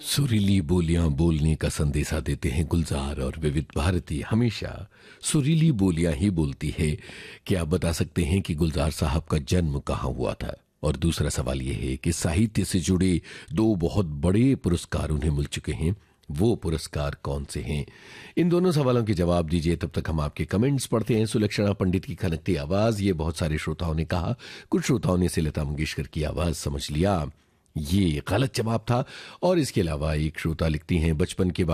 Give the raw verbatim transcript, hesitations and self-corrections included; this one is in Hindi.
सुरीली बोलियां बोलने का संदेशा देते हैं गुलजार और विविध भारती हमेशा सुरीली बोलियां ही बोलती है। क्या आप बता सकते हैं कि गुलजार साहब का जन्म कहाँ हुआ था? और दूसरा सवाल यह है कि साहित्य से जुड़े दो बहुत बड़े पुरस्कार उन्हें मिल चुके हैं, वो पुरस्कार कौन से हैं? इन दोनों सवालों के जवाब दीजिए, तब तक हम आपके कमेंट्स पढ़ते हैं। सुलक्षणा पंडित की खनकती आवाज, ये बहुत सारे श्रोताओं ने कहा। कुछ श्रोताओं ने इसे लता मंगेशकर की आवाज समझ लिया, ये गलत जवाब था। और इसके अलावा एक श्रोता लिखती हैं, बचपन के